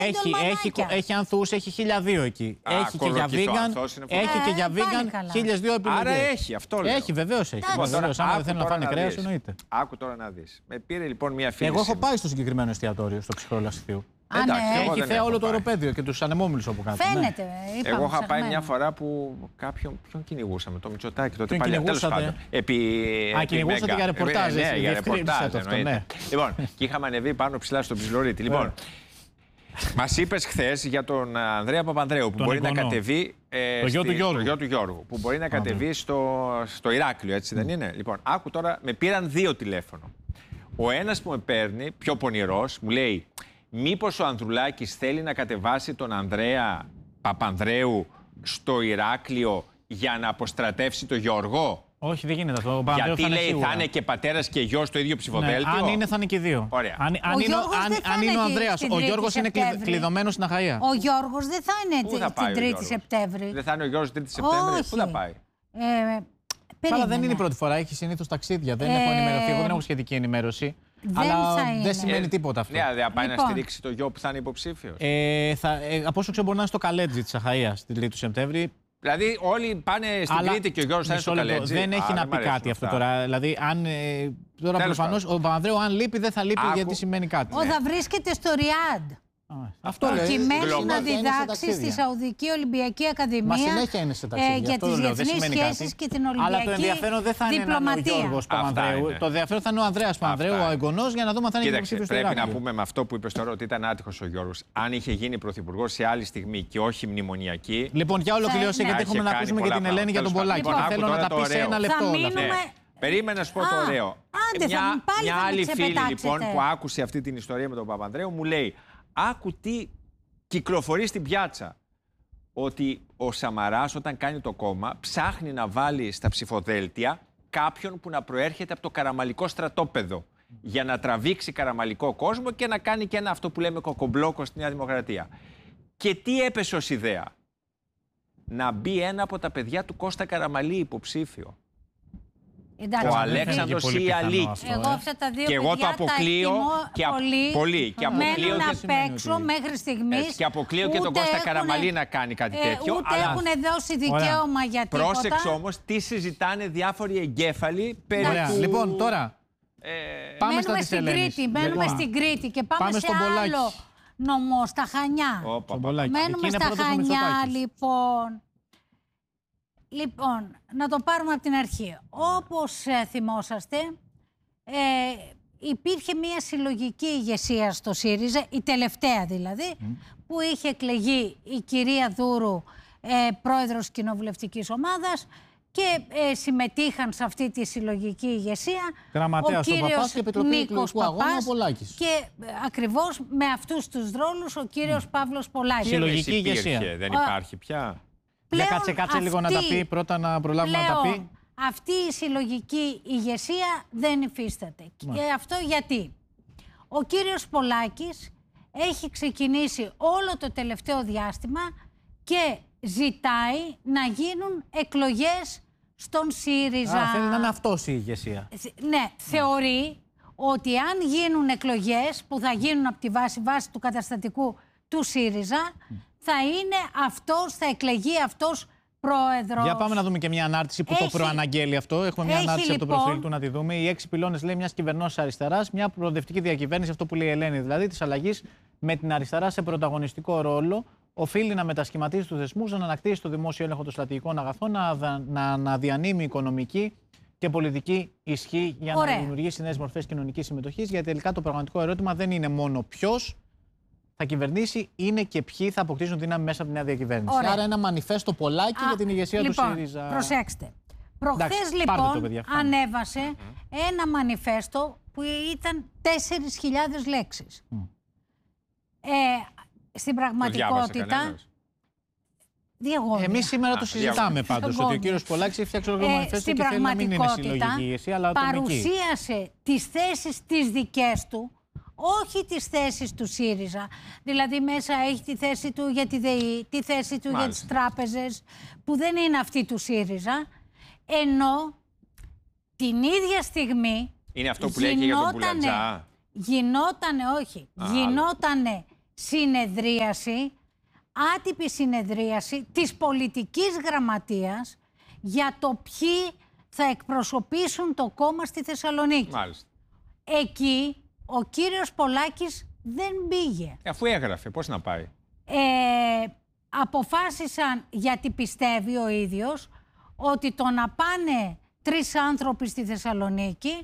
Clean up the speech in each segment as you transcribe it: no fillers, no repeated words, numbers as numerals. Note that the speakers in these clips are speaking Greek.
Έχει ανθούς, έχει 1002 εκεί. Έχει και για vegan, έχει και για vegan 1002 επιλογές. Άρα έχει, αυτό λέω. Έχει, βεβαίως έχει. Βεβαίως, άμα δεν θέλουν να φάνε κρέας, εννοείται. Άκου τώρα να δεις. Με πήρε λοιπόν μια φίλη. Εγώ έχω πάει στο συγκεκριμένο εστιατόριο, στο Ψυχρό Λασιθίου. Εντάξει, έχει θέα όλο το οροπέδιο και τους ανεμόμυλους όπου κάτω. Φαίνεται. Εγώ είχα πάει μια φορά που ποιον κυνηγούσαμε, το Μητσοτάκη. Τότε παλιά, τέλος πάντων. Κυνηγούσατε για ρεπορτάζ. Ναι, για ρεπορτάζ. Λοιπόν, και είχαμε ανεβεί πάνω ψηλά στον Ψιλορίτη. Λοιπόν, μας είπες χθες για τον Ανδρέα Παπανδρέου που μπορεί να κατεβεί. Το γιο του Γιώργου. Που μπορεί να κατεβεί στο Ηράκλειο, έτσι δεν είναι? Λοιπόν, άκου τώρα, με πήραν 2 τηλέφωνο. Ο ένας που με παίρνει, πιο πονηρός, μου λέει: μήπως ο Ανδρουλάκης θέλει να κατεβάσει τον Ανδρέα Παπανδρέου στο Ηράκλειο για να αποστρατεύσει τον Γιώργο? Όχι, δεν γίνεται αυτό. Γιατί λέει θα είναι και πατέρας και γιος στο ίδιο ψηφοδέλτιο. Αν είναι, θα είναι και 2. Ωραία. Αν είναι ο Ανδρέας, ο Γιώργος είναι κλειδωμένος στην Αχαΐα. Ο Γιώργος δεν θα είναι την 3η Σεπτέμβρη. Δεν θα είναι ο Γιώργος την 3η Σεπτέμβρη. Πού θα πάει? Αλλά δεν είναι η πρώτη φορά. Έχει συνήθως ταξίδια. Δεν έχω ενημερωθεί. Εγώ δεν έχω σχετική ενημέρωση. Αλλά δεν σημαίνει τίποτα αυτό. Ναι, δεν θα πάει να στηρίξει το γιο που θα είναι υποψήφιος. Από όσο ξέρω, μπορεί να είναι στο Καλέτζι της Αχαΐας την 3η Σεπτέμβρη. Δηλαδή, όλοι πάνε στην Κρήτη και ο Γιώργος θα είναι στο Καλέτζι. Δεν έχει να πει κάτι αυτό τώρα. Δηλαδή, τώρα προφανώς ο Παπανδρέου, αν λείπει, δεν θα λείπει γιατί σημαίνει κάτι. Θα βρίσκεται στο Ριάντ. Προκειμένου να διδάξει στη Σαουδική Ολυμπιακή Ακαδημία για τις διεθνείς σχέσεις και την Ολυμπιακή. Αλλά το ενδιαφέρον δεν θα είναι ο Γιώργος Παπανδρέου. Το ενδιαφέρον θα είναι ο Ανδρέας Παπανδρέου, ο εγγονός, για να δούμε αν θα είναι υποψήφιος στο Ηράκλειο. Πρέπει να πούμε με αυτό που είπες τώρα ότι ήταν άτυχος ο Γιώργος. Αν είχε γίνει πρωθυπουργός σε άλλη στιγμή και όχι μνημονιακή. Λοιπόν, για ολοκλήρωση, γιατί έχουμε να ακούσουμε και την Ελένη για τον Πολάκη. Θέλω να τα πει σε ένα λεπτό όλα αυτά. Περίμενα να σου πω το ωραίο. Μια άλλη φίλη λοιπόν που άκουσε αυτή την ιστορία με τον Παπανδρέου μου λέει: άκου τι κυκλοφορεί στην πιάτσα. Ότι ο Σαμαράς όταν κάνει το κόμμα ψάχνει να βάλει στα ψηφοδέλτια κάποιον που να προέρχεται από το καραμαλικό στρατόπεδο για να τραβήξει καραμαλικό κόσμο και να κάνει και ένα αυτό που λέμε κοκομπλόκο στη Νέα Δημοκρατία. Και τι έπεσε ως ιδέα? Να μπει ένα από τα παιδιά του Κώστα Καραμαλή υποψήφιο. Εντάξει, ο Αλέξανδρος ή η Αλίκη. Εγώ αυτά τα δύο και εγώ το αποκλείω πολύ. Και αποκλείω απ' έξω μέχρι στιγμής. Και αποκλείω και τον Κώστα Καραμαλή να κάνει κάτι τέτοιο. Ούτε έχουν δώσει δικαίωμα για τίποτα. Πρόσεξε όμως τι συζητάνε διάφοροι εγκέφαλοι περί του... Λοιπόν, τώρα πάμε μένουμε στην Κρήτη και πάμε σε άλλο νομό, στα Χανιά. Μένουμε στα Χανιά, λοιπόν. Λοιπόν, να το πάρουμε από την αρχή. Όπως θυμόσαστε, υπήρχε μια συλλογική ηγεσία στο ΣΥΡΙΖΑ, η τελευταία δηλαδή, που είχε εκλεγεί η κυρία Δούρου, πρόεδρος κοινοβουλευτικής ομάδας, και συμμετείχαν σε αυτή τη συλλογική ηγεσία Γραμματέας ο Παπάς και Επιτροπή Εκλογικού Αγώνα ο Πολάκης. Και ακριβώς με αυτούς τους ρόλους ο κύριος Παύλος Πολάκης. Συλλογική ηγεσία. Δεν υπάρχει πια. Κάτσε λίγο να τα πει πρώτα, να προλάβουμε να τα πει. Αυτή η συλλογική ηγεσία δεν υφίσταται. Και αυτό γιατί ο κύριος Πολάκης έχει ξεκινήσει όλο το τελευταίο διάστημα και ζητάει να γίνουν εκλογές στον ΣΥΡΙΖΑ. Θέλει να είναι αυτός η ηγεσία. Ναι, θεωρεί ότι αν γίνουν εκλογές που θα γίνουν από τη βάση του καταστατικού του ΣΥΡΙΖΑ, θα είναι αυτός, θα εκλεγεί αυτός πρόεδρος. Για πάμε να δούμε και μια ανάρτηση που το προαναγγέλει αυτό. Έχουμε μια ανάρτηση από το προφίλ του να τη δούμε. Οι 6 πυλώνες, λέει, μιας κυβερνώσης αριστεράς, μια προοδευτική διακυβέρνηση, αυτό που λέει η Ελένη, δηλαδή της αλλαγής με την αριστερά σε πρωταγωνιστικό ρόλο, οφείλει να μετασχηματίσει τους δεσμούς, να ανακτήσει το δημόσιο έλεγχο των στρατηγικών αγαθών, να διανύμει οικονομική και πολιτική ισχύ για να δημιουργήσει νέες μορφές κοινωνικής συμμετοχής. Γιατί τελικά το πραγματικό ερώτημα δεν είναι μόνο ποιος θα κυβερνήσει, είναι και ποιοι θα αποκτήσουν δύναμη μέσα από τη νέα διακυβέρνηση. Άρα ένα μανιφέστο Πολάκη για την ηγεσία του ΣΥΡΙΖΑ. Προσέξτε. Προχθές λοιπόν ανέβασε ένα μανιφέστο που ήταν 4.000 λέξεις. Στην πραγματικότητα... Εμείς σήμερα το συζητάμε πάντως, ότι ο κύριος Πολάκης έχει φτιάξει όλο το μανιφέστο και θέλει να μην είναι συλλογική ηγεσία, αλλά ατομική. Παρουσίασε τις θέσεις τις δικές του, όχι τις θέσεις του ΣΥΡΙΖΑ. Δηλαδή μέσα έχει τη θέση του για τη ΔΕΗ, τη θέση του για τις τράπεζες, που δεν είναι αυτή του ΣΥΡΙΖΑ, ενώ την ίδια στιγμή... Είναι αυτό που λέει και για τον Μπουλατζά. Γινότανε συνεδρίαση, άτυπη συνεδρίαση της πολιτικής γραμματείας για το ποιοι θα εκπροσωπήσουν το κόμμα στη Θεσσαλονίκη. Μάλιστα. Εκεί ο κύριος Πολάκης δεν πήγε. Αφού έγραφε, πώς να πάει. Αποφάσισαν, γιατί πιστεύει ο ίδιος, ότι το να πάνε 3 άνθρωποι στη Θεσσαλονίκη,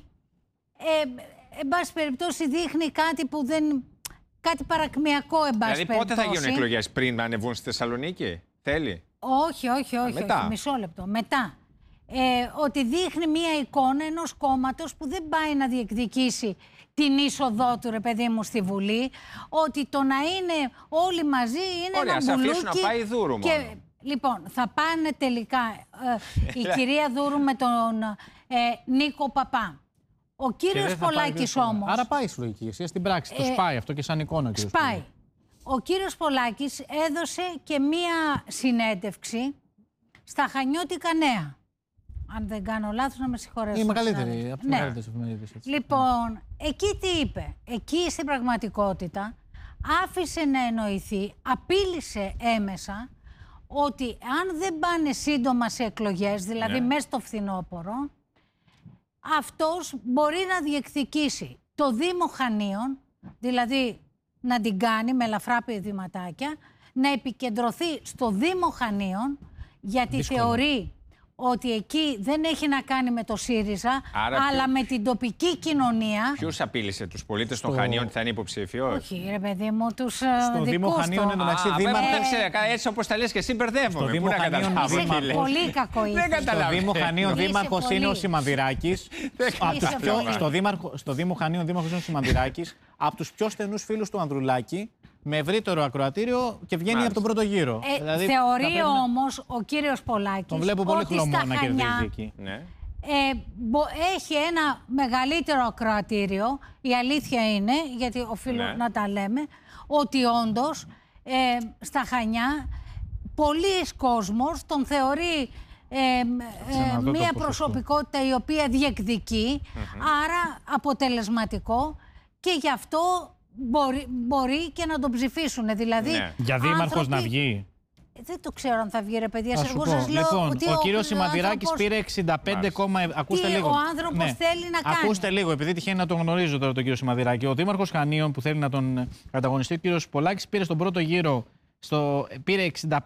εν πάση περιπτώσει δείχνει κάτι που δεν... κάτι παρακμιακό, εν πάση περιπτώσει. Δηλαδή πότε θα γίνουν εκλογές, πριν να ανεβούν στη Θεσσαλονίκη, θέλει? Όχι, μισό λεπτό. Μετά. Ότι δείχνει μία εικόνα ενός κόμματος που δεν πάει να διεκδικήσει την είσοδό του, ρε παιδί μου, στη Βουλή, ότι το να είναι όλοι μαζί είναι ωραία, ένα μπουλούκι. Ωραία, αφήσουν να πάει Δούρου μόνο. Λοιπόν, θα πάνε τελικά η κυρία Δούρου με τον Νίκο Παπά. Ο κύριος Πολάκης όμως... Άρα πάει η συλλογική ηγεσία στην πράξη. Το σπάει αυτό και σαν εικόνα. Σπάει. Ο κύριος Πολάκης έδωσε και μία συνέντευξη στα Χανιώτικα Νέα. Αν δεν κάνω λάθος, να με συγχωρέσω. Η μεγαλύτερη, από τις μεγαλύτερες εφημερίδες. Λοιπόν, εκεί τι είπε? Εκεί στην πραγματικότητα άφησε να εννοηθεί, απείλησε έμεσα, ότι αν δεν πάνε σύντομα σε εκλογές, δηλαδή μέσα στο φθινόπωρο, αυτός μπορεί να διεκδικήσει το Δήμο Χανίων, δηλαδή να την κάνει με ελαφρά πηδηματάκια, να επικεντρωθεί στο Δήμο Χανίων, γιατί θεωρεί ότι εκεί δεν έχει να κάνει με το ΣΥΡΙΖΑ, αλλά με την τοπική κοινωνία. Ποιους απείλησε, τους πολίτες των Χανίων ότι θα είναι υποψήφιος? Όχι, ρε παιδί μου, τους στο Δήμο Χανίων εντωμεταξύ δήμαρχος. Έτσι όπως τα λες και εσύ μπερδεύομαι. Δήμο Χανίων πολύ κακό ήθος. Στο Δήμο Χανίων δήμαρχος είναι ο Σημανδυράκης. Στο Δήμο Χανίων δήμαρχος είναι ο Σημανδυράκης, από τους πιο στενούς φίλους του Ανδρουλάκη, με ευρύτερο ακροατήριο και βγαίνει από τον πρώτο γύρο. Δηλαδή, θεωρεί όμως ο κύριος Πολάκης. Τον βλέπω πολύ χλωμό να κερδίζει εκεί. Ναι. Έχει ένα μεγαλύτερο ακροατήριο. Η αλήθεια είναι, γιατί οφείλω να τα λέμε, ότι όντως στα Χανιά πολλοί κόσμος τον θεωρεί μία προσωπικότητα η οποία διεκδικεί, άρα αποτελεσματικό, και γι' αυτό μπορεί και να τον ψηφίσουν. Δηλαδή, για δήμαρχος να βγει. Δεν το ξέρω αν θα βγει, ρε παιδιά. Λοιπόν, ο κύριος Σημανδυράκης πήρε 65. Ακούστε λίγο. Ο άνθρωπος θέλει να κάνει. Ακούστε λίγο, επειδή τυχαίνει να τον γνωρίζω τώρα τον κύριο Σημανδυράκη. Ο δήμαρχος Χανίων που θέλει να τον ανταγωνιστεί, ο κύριος Πολάκης, πήρε στον πρώτο γύρο πήρε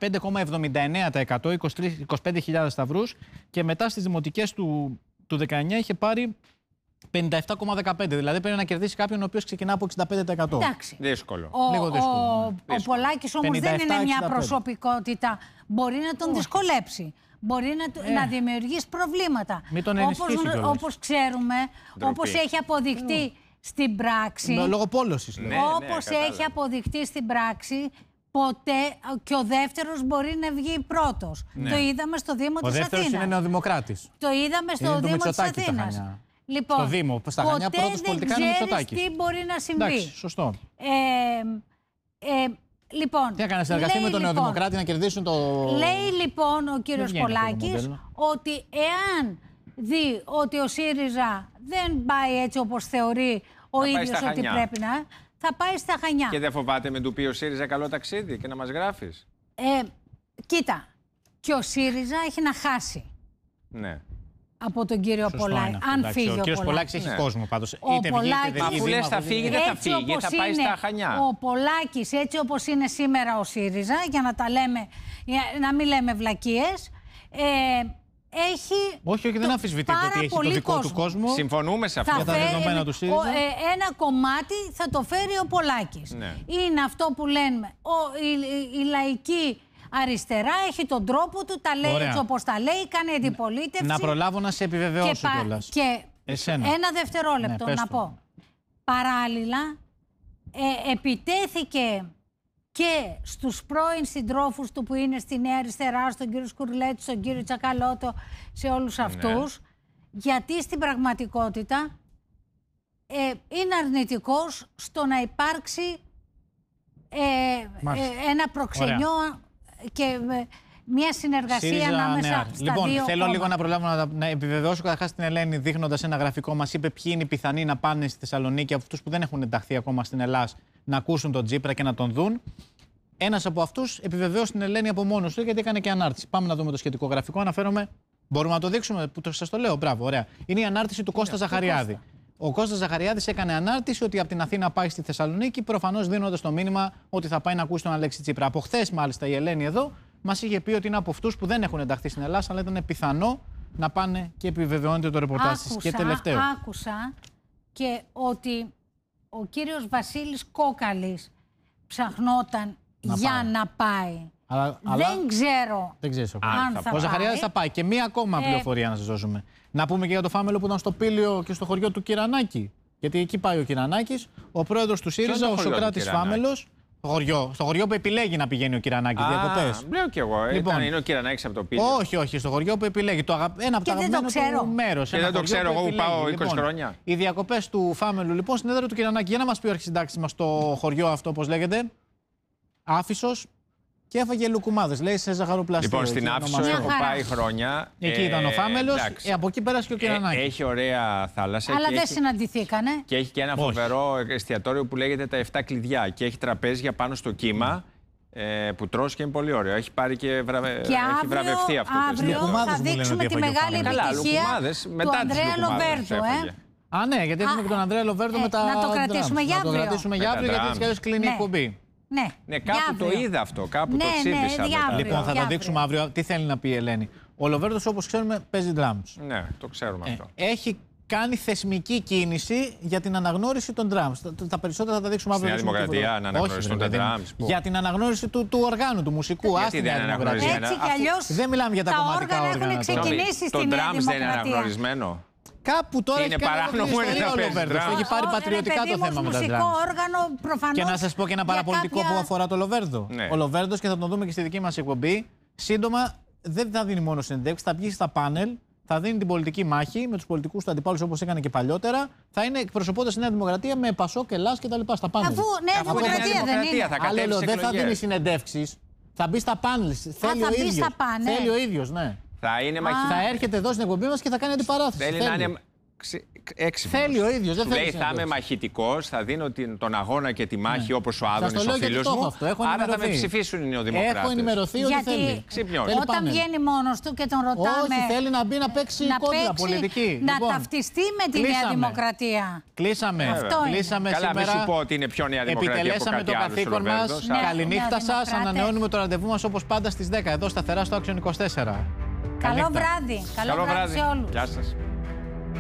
65,79%, 25.000 σταυρούς, και μετά στις δημοτικές του 19 είχε πάρει 57,15%. Δηλαδή πρέπει να κερδίσει κάποιον ο οποίος ξεκινά από 65%. Εντάξει. Δύσκολο. Λίγο δύσκολο. Ο Πολάκης όμως δεν είναι μια προσωπικότητα. Μπορεί να τον δυσκολέψει. Μπορεί να δημιουργήσει προβλήματα. Μην τον ενισχύσει κιόλας. Όπως ξέρουμε, όπως έχει αποδειχτεί στην πράξη. Λόγω πόλωσης. Όπως έχει αποδειχτεί στην πράξη, ποτέ και ο δεύτερος μπορεί να βγει πρώτος. Το είδαμε στο Δήμο της Αθήνας. Ο δεύτερος είναι νεοδημοκράτης. Το είδαμε στο Δήμο της Αθήνας. Λοιπόν, στο Δήμο, στα Χανιά πρώτος πολιτικά είναι ο Μητσοτάκης. Τι μπορεί να συμβεί. Εντάξει, σωστό. Λοιπόν, τι έκανε, συνεργαστεί με τον Νεοδημοκράτη να κερδίσουν το... Λέει λοιπόν ο κύριος Πολάκης ότι εάν δει ότι ο ΣΥΡΙΖΑ δεν πάει έτσι όπως θεωρεί ο ίδιος ότι πρέπει να, θα πάει στα Χανιά. Και δεν φοβάται με του πει ο ΣΥΡΙΖΑ καλό ταξίδι και να μας γράφεις? Κοίτα, και ο ΣΥΡΙΖΑ έχει να χάσει. Ναι. Από τον κύριο Πολάκη. Αν φύγει ο κύριος Πολάκης έχει κόσμο πάντως. Είτε βγει, είτε δεν βγει. Αφού λες θα φύγει, δεν θα φύγει, θα πάει στα Χανιά. Ο Πολάκης, έτσι όπως είναι σήμερα ο ΣΥΡΙΖΑ, για να τα λέμε, να μην λέμε βλακίες, έχει. Όχι, δεν αμφισβητείτε ότι έχει το δικό του κόσμο. Συμφωνούμε σε αυτό. Για τα δεδομένα του ΣΥΡΙΖΑ. Ένα κομμάτι θα το φέρει ο Πολάκης. Ναι. Είναι αυτό που λέμε. Η λαϊκή αριστερά έχει τον τρόπο του, τα λέει έτσι όπως τα λέει, κάνει αντιπολίτευση. Να προλάβω να σε επιβεβαιώσω κιόλας. Και ένα δευτερόλεπτο να πω. Παράλληλα, επιτέθηκε και στους πρώην συντρόφους του που είναι στη Νέα Αριστερά, στον κύριο Σκουρλέτη, στον κύριο Τσακαλώτο, σε όλους αυτούς, γιατί στην πραγματικότητα είναι αρνητικός στο να υπάρξει ένα προξενιό και μια συνεργασία ανάμεσα στα λοιπόν, δύο θέλω κόμματα. λίγο να προλάβω να επιβεβαιώσω καταρχάς την Ελένη, δείχνοντας ένα γραφικό. Μας είπε ποιοι είναι οι πιθανοί να πάνε στη Θεσσαλονίκη από αυτούς που δεν έχουν ενταχθεί ακόμα στην Ελλάδα να ακούσουν τον Τσίπρα και να τον δουν. Ένας από αυτούς επιβεβαίωσε την Ελένη από μόνος του, γιατί έκανε και ανάρτηση. Πάμε να δούμε το σχετικό γραφικό. Αναφέρομαι. Μπορούμε να το δείξουμε, που σας το λέω. Μπράβο, ωραία. Είναι η ανάρτηση του Κώστα Ζαχαριάδη. Ο Κώστας Ζαχαριάδης έκανε ανάρτηση ότι από την Αθήνα πάει στη Θεσσαλονίκη, προφανώς δίνοντας το μήνυμα ότι θα πάει να ακούσει τον Αλέξη Τσίπρα. Από χθες, μάλιστα, η Ελένη εδώ μας είχε πει ότι είναι από αυτούς που δεν έχουν ενταχθεί στην Ελλάδα, αλλά ήταν πιθανό να πάνε και επιβεβαιώνεται το ρεπορτάζ της. Και τελευταίο. Άκουσα και ότι ο κύριος Βασίλης Κόκαλης ψαχνόταν να πάει. Δεν ξέρω αν θα πάει. Ο Ζαχαριάδης θα πάει. Και μία ακόμα πληροφορία να σας δώσουμε. Να πούμε και για το φάμελο που ήταν στο Πήλιο και στο χωριό του Κυρανάκη. Γιατί εκεί πάει ο Κυρανάκης, ο πρόεδρος του ΣΥΡΙΖΑ, ο Σωκράτης Φάμελος. Στο χωριό που επιλέγει να πηγαίνει ο Κυρανάκης, διακοπές. Λέω κι εγώ. Λοιπόν, είναι ο Κυρανάκης από το Πήλιο. Όχι, στο χωριό που επιλέγει. Ένα από τα αγαπημένα του μέρος. Και δεν το ξέρω εγώ που πάω 20 χρόνια. Οι διακοπές του Φάμελου, λοιπόν, στην έδρα του Κυρανάκη. Για να μας πει ο αρχισυντάκτης μας το χωριό αυτό, όπως λέγεται. Άφησος. Και έφαγε λουκουμάδες, λέει, σε ζαχαροπλαστείο. Λοιπόν, στην Άφησο έχω πάει χρόνια. Εκεί ήταν ο Φάμελος, από εκεί πέρασε και ο Κυρανάκης. Έχει ωραία θάλασσα. Αλλά δεν συναντηθήκανε. Και έχει και ένα φοβερό εστιατόριο που λέγεται τα 7 κλειδιά. Και έχει τραπέζια πάνω στο κύμα που τρως και είναι πολύ ωραίο. Έχει πάρει και έχει βραβευτεί αυτό το εστιατόριο. Θα δείξουμε τη μεγάλη επιτυχία του Ανδρέα Λοβέρδου. Ναι, γιατί έχουμε και τον Ανδρέα Λοβέρδο με τα. Να το κρατήσουμε για αύριο. Να το κρατήσουμε για αύριο, γιατί έτσι κι αλλιώς κλείνει η εκπομπή. Ναι, κάπου το είδα αυτό, κάπου το τσίπησα. Λοιπόν, θα το δείξουμε αύριο. Τι θέλει να πει η Ελένη. Ο Λοβέρδος, όπως ξέρουμε, παίζει drums. Ναι, το ξέρουμε αυτό. Έχει κάνει θεσμική κίνηση για την αναγνώριση των drums. Τα περισσότερα θα τα δείξουμε αύριο. Στην Δημοκρατία να αναγνωριστούν τα drums. Για την αναγνώριση του οργάνου, του μουσικού. Γιατί δεν αναγνωρίζει έτσι κι αλλιώς δεν μιλάμε για τα κομματικά όργανα. Έχουν ξεκινήσει το drums δεν είναι αναγνωρισμένο. Κάπου τώρα έχει κάνει ο Λοβέρδος. Έχει πάρει πατριωτικά το θέμα με τα drums. Και να σας πω και ένα παραπολιτικό που αφορά το Λοβέρδο. Ο Λοβέρδος, και θα τον δούμε και στη δική μας εκπομπή, σύντομα δεν θα δίνει μόνο συνεντεύξεις, θα βγει στα πάνελ, θα δίνει την πολιτική μάχη με τους πολιτικούς του αντιπάλους όπως έκανε και παλιότερα. Θα είναι εκπροσωπώντας τη Νέα Δημοκρατία με Πασόκ, Ελλάς κτλ. Στα πάνελ. Αφού Νέα Δημοκρατία δεν είναι. Δεν θα δίνει συνεντεύξεις, θα μπει στα πάνελ. Θέλει ο ίδιος, ναι. Θα έρχεται εδώ στην εκπομπή μας και θα κάνει αντιπαράθεση. Θέλει να είναι έξυπνος. Θέλει ο ίδιος. Δεν λέει θα είμαι μαχητικός, θα δίνω τον αγώνα και τη μάχη όπως ο Άδωνης ο φίλος μου. Άρα θα με ψηφίσουν οι νεοδημοκράτες. Έχω ενημερωθεί ότι θέλει. Όταν βγαίνει μόνος του και τον ρωτάμε. Όχι, θέλει να μπει να παίξει κόντρα πολιτική. Να ταυτιστεί με τη Νέα Δημοκρατία. Κλείσαμε. Καλά, μην σου πω ότι είναι πιο Νέα Δημοκρατία. Επιτελέσαμε το καθήκον μας. Καληνύχτα σας. Ανανεώνουμε το ραντεβού μας όπως πάντα στις 10 εδώ σταθερά στο Action 24. Καλό βράδυ. Καλό βράδυ σε όλους. Γεια σας.